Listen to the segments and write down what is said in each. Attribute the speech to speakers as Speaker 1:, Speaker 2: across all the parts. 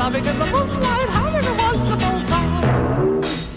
Speaker 1: loving in the moonlight, having a wonderful time.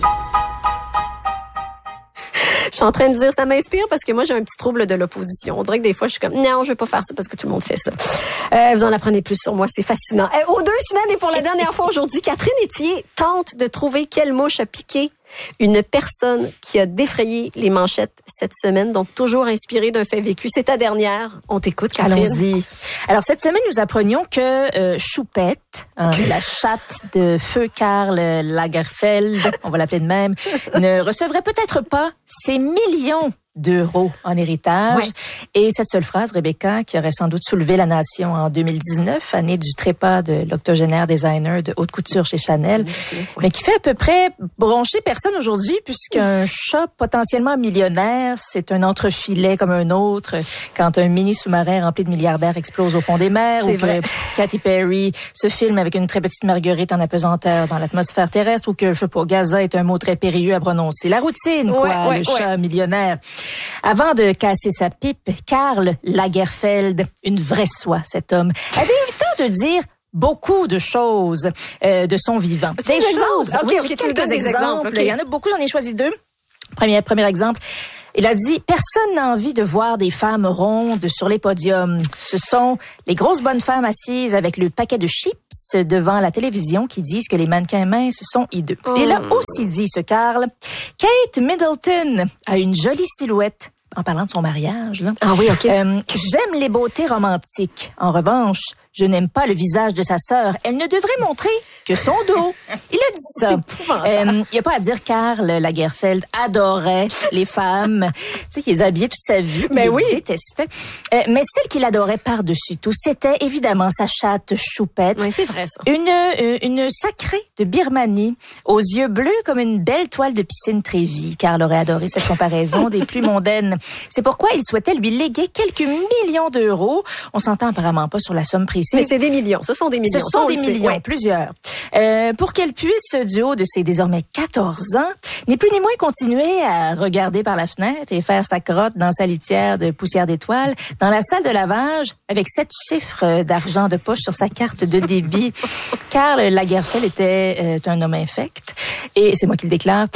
Speaker 2: Je suis en train de dire, ça m'inspire parce que moi, j'ai un petit trouble de l'opposition. On dirait que des fois, je suis comme, non, je vais pas faire ça parce que tout le monde fait ça. Vous en apprenez plus sur moi, c'est fascinant. Aux 2 semaines et pour la dernière fois aujourd'hui, Catherine Etier tente de trouver quelle mouche a piqué une personne qui a défrayé les manchettes cette semaine, donc toujours inspirée d'un fait vécu. C'est ta dernière. On t'écoute, Catherine.
Speaker 3: Allons-y. Alors, cette semaine, nous apprenions que Choupette, la chatte de feu Karl Lagerfeld, on va l'appeler de même, ne recevrait peut-être pas ses millions d'euros en héritage. Ouais. Et cette seule phrase, Rebecca, qui aurait sans doute soulevé la nation en 2019, année du trépas de l'octogénaire designer de haute couture chez Chanel, mais qui fait à peu près broncher personne aujourd'hui, puisqu'un chat potentiellement millionnaire, c'est un entrefilet comme un autre quand un mini sous-marin rempli de milliardaires explose au fond des mers, ou que Katy Perry se filme avec une très petite marguerite en apesanteur dans l'atmosphère terrestre, ou que, je sais pas, Gaza est un mot très périlleux à prononcer. La routine, quoi, le chat millionnaire. Avant de casser sa pipe, Karl Lagerfeld, une vraie soie, cet homme, avait eu le temps de dire beaucoup de choses de son vivant.
Speaker 2: Des choses.
Speaker 3: Okay, j'ai quelques exemples.
Speaker 2: Okay.
Speaker 3: Il y en a beaucoup, j'en ai choisi 2. Premier exemple. Il a dit, personne n'a envie de voir des femmes rondes sur les podiums. Ce sont les grosses bonnes femmes assises avec le paquet de chips devant la télévision qui disent que les mannequins minces sont hideux. Il a aussi dit, ce Karl, Kate Middleton a une jolie silhouette. En parlant de son mariage, là.
Speaker 2: Ah oui, OK.
Speaker 3: J'aime les beautés romantiques. En revanche, je n'aime pas le visage de sa sœur. Elle ne devrait montrer que son dos. Il a dit ça. Il n'y a pas à dire Karl Lagerfeld adorait les femmes. Tu sais, qu'il les habillait toute sa vie.
Speaker 2: Mais oui.
Speaker 3: Il détestait. Mais celle qu'il adorait par-dessus tout, c'était évidemment sa chatte Choupette.
Speaker 2: Oui, c'est vrai, ça.
Speaker 3: Une sacrée de Birmanie, aux yeux bleus comme une belle toile de piscine Trévi. Karl aurait adoré cette comparaison des plus mondaines. C'est pourquoi il souhaitait lui léguer quelques millions d'euros. On s'entend apparemment pas sur la somme précise.
Speaker 2: Mais c'est des millions. Ce sont des millions.
Speaker 3: Ce sont des millions, plusieurs. Pour qu'elle puisse, du haut de ses désormais 14 ans, ni plus ni moins continuer à regarder par la fenêtre et faire sa crotte dans sa litière de poussière d'étoiles dans la salle de lavage avec 7 chiffres d'argent de poche sur sa carte de débit. Karl Lagerfeld était un homme infect. Et c'est moi qui le déclare.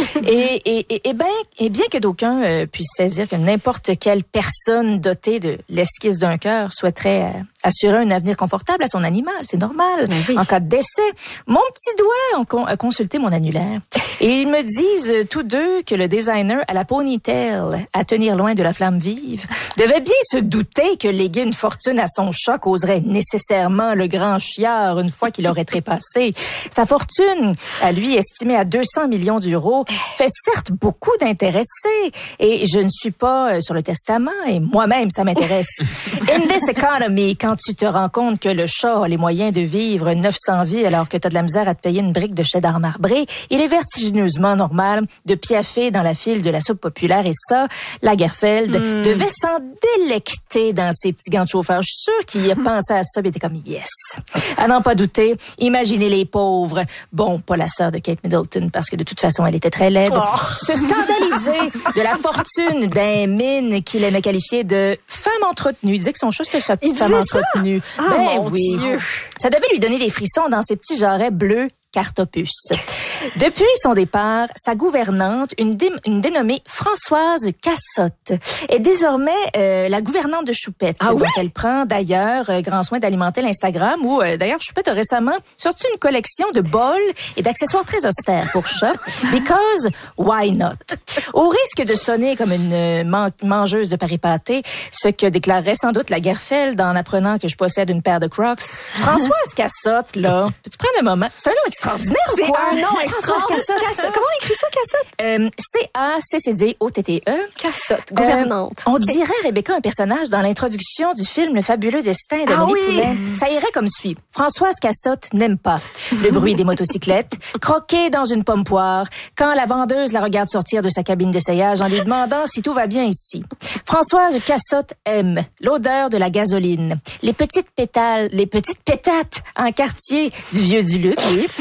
Speaker 3: Et bien que d'aucuns puissent saisir que n'importe quelle personne dotée de l'esquisse d'un cœur souhaiterait assurer un avenir confortable à son animal, c'est normal.
Speaker 2: Oui.
Speaker 3: En cas de décès, mon petit doigt a consulté mon annulaire. Et ils me disent tous deux que le designer à la ponytail, à tenir loin de la flamme vive, devait bien se douter que léguer une fortune à son chat causerait nécessairement le grand chiard une fois qu'il aurait trépassé. Sa fortune, à lui estimée à 200 millions d'euros, fait certes beaucoup d'intéressés. Et je ne suis pas sur le testament, et moi-même, ça m'intéresse. In this economy, quand tu te rends compte que le chat a les moyens de vivre 900 vies alors que tu as de la misère à te payer une brique de cheddar marbré, il est vertigineusement normal de piaffer dans la file de la soupe populaire, et ça, Lagerfeld devait s'en délecter dans ses petits gants de chauffeur. Je suis sûre qu'il pensait à ça, il était comme yes. À n'en pas douter, imaginez les pauvres. Bon, pas la sœur de Kate Middleton parce que de toute façon elle était très laide. Se scandaliser de la fortune d'un mine qu'il aimait qualifier de femme entretenue. Il disait que son chat c'était sa petite femme entretenue.
Speaker 2: Mon Dieu.
Speaker 3: Ça devait lui donner des frissons dans ses petits jarrets bleus Cartopus. Depuis son départ, sa gouvernante, une dénommée Françoise Cassotte, est désormais la gouvernante de Choupette.
Speaker 2: Oui?
Speaker 3: Elle prend d'ailleurs grand soin d'alimenter l'Instagram où d'ailleurs Choupette a récemment sorti une collection de bols et d'accessoires très austères pour chats. Because why not? Au risque de sonner comme une mangeuse de Paris-pâté, ce que déclarerait sans doute Lagerfeld en apprenant que je possède une paire de Crocs, Françoise Cassotte, là, peux-tu prendre un moment? C'est un nom extraordinaire.
Speaker 2: C'est
Speaker 3: ou quoi?
Speaker 2: un nom extraordinaire. Comment on écrit ça, Cassotte?
Speaker 3: C-A-C-C-D-O-T-T-E.
Speaker 2: Cassotte, gouvernante.
Speaker 3: On dirait, Rebecca, un personnage dans l'introduction du film Le fabuleux destin d'Amélie Poulain. Ça irait comme suit. Françoise Cassotte n'aime pas le bruit des motocyclettes, croquer dans une pomme poire, quand la vendeuse la regarde sortir de sa cabine d'essayage en lui demandant si tout va bien ici. Françoise Cassotte aime l'odeur de la gasoline, les petites pétates en quartier du Vieux du Luth, oui,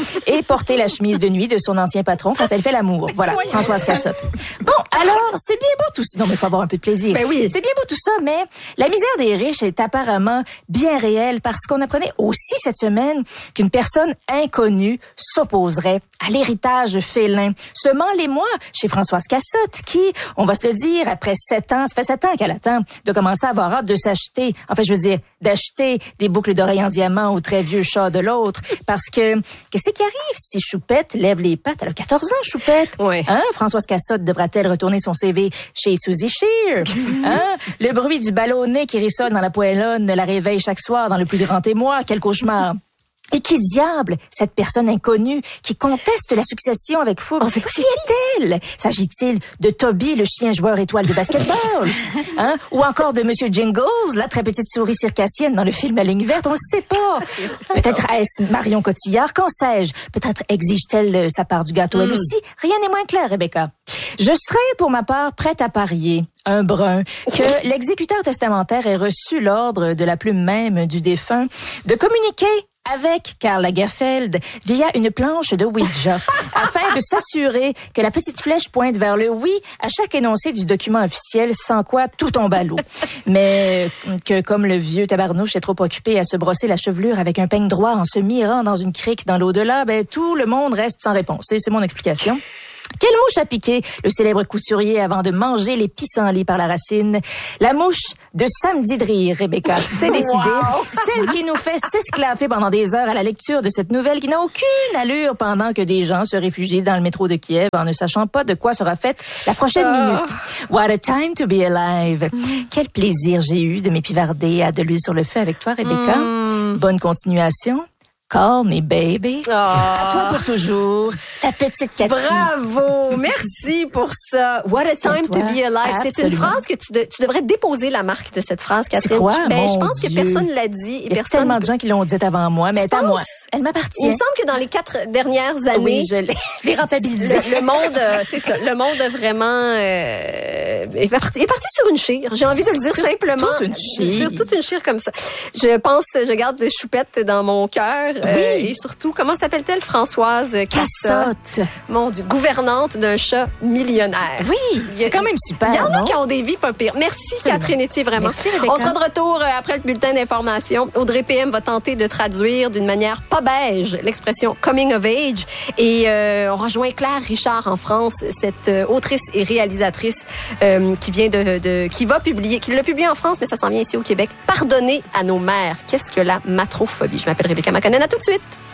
Speaker 3: et porter la chemise de nuit de son ancien patron quand elle fait l'amour. Voilà, Françoise Cassotte. Bon, alors, c'est bien beau tout ça. Non, mais il faut avoir un peu de plaisir.
Speaker 2: Ben oui.
Speaker 3: C'est bien beau tout ça, mais la misère des riches est apparemment bien réelle parce qu'on apprenait aussi cette semaine qu'une personne inconnue s'opposerait à l'héritage félin. Semant les mois chez Françoise Cassotte qui, on va se le dire, après 7 ans, ça fait 7 ans qu'elle attend de commencer à avoir hâte de s'acheter, enfin je veux dire, d'acheter des boucles d'oreilles en diamant au très vieux chat de l'autre. Parce que, qu'est-ce qui arrive si Choupette lève les pattes? Elle a 14 ans, Choupette.
Speaker 2: Oui.
Speaker 3: Hein? Françoise Cassotte devra-t-elle retourner son CV chez Suzy Shear? Hein? Le bruit du ballonnet qui rissonne dans la poêlonne la réveille chaque soir dans le plus grand émoi. Quel cauchemar! Et qui diable, cette personne inconnue qui conteste la succession avec fougue?
Speaker 2: On sait pas
Speaker 3: qui est-elle? S'agit-il de Toby, le chien joueur étoile de basketball? Hein? Ou encore de Monsieur Jingles, la très petite souris circassienne dans le film La Ligne verte? On le sait pas. Peut-être est-ce Marion Cotillard? Qu'en sais-je? Peut-être exige-t-elle sa part du gâteau elle aussi? Rien n'est moins clair, Rebecca. Je serais, pour ma part, prête à parier un brun que l'exécuteur testamentaire ait reçu l'ordre de la plume même du défunt de communiquer avec Karl Lagerfeld via une planche de Ouija afin de s'assurer que la petite flèche pointe vers le oui à chaque énoncé du document officiel, sans quoi tout tombe à l'eau. Mais que comme le vieux tabarnouche est trop occupé à se brosser la chevelure avec un peigne droit en se mirant dans une crique dans l'au-delà, ben tout le monde reste sans réponse. C'est mon explication. Quelle mouche a piqué le célèbre couturier avant de manger les pissenlits par la racine? La mouche de Samedi de rire, Rebecca. C'est décidé. Wow. Celle qui nous fait s'esclaffer pendant des heures à la lecture de cette nouvelle qui n'a aucune allure pendant que des gens se réfugient dans le métro de Kiev en ne sachant pas de quoi sera faite la prochaine minute. What a time to be alive. Quel plaisir j'ai eu de m'épivarder à de l'huile sur le feu avec toi, Rebecca. Bonne continuation. Call me baby. À toi pour toujours. Ta petite Cathy.
Speaker 2: Bravo. Merci pour ça. What a time to be alive. Absolument. C'est une phrase que tu devrais déposer la marque de cette phrase, Catherine.
Speaker 3: Tu crois?
Speaker 2: Ben, je pense que personne l'a dit.
Speaker 3: Il y a tellement de gens qui l'ont dit avant moi, mais c'est à moi. Elle m'appartient.
Speaker 2: Il me semble que dans les 4 dernières années.
Speaker 3: Oui, je l'ai rentabilisé.
Speaker 2: Le monde, c'est ça. Le monde vraiment, est parti sur une chire. J'ai envie de le dire simplement. Sur toute une chire comme ça. Je garde des choupettes dans mon cœur.
Speaker 3: Oui.
Speaker 2: Et surtout, comment s'appelle-t-elle? Françoise Cassotte. Mon Dieu, gouvernante d'un chat millionnaire.
Speaker 3: Oui, c'est quand même super.
Speaker 2: Il y en a qui ont des vies pas pires. Merci, absolument. Catherine Etier, vraiment.
Speaker 3: Merci, Rebecca.
Speaker 2: On sera de retour après le bulletin d'information. Audrey PM va tenter de traduire d'une manière pas beige l'expression coming of age. Et on rejoint Claire Richard en France, cette autrice et réalisatrice qui vient qui l'a publié en France, mais ça s'en vient ici au Québec. Pardonnez à nos mères. Qu'est-ce que la matrophobie? Je m'appelle Rebecca Maconnen. À tout de suite.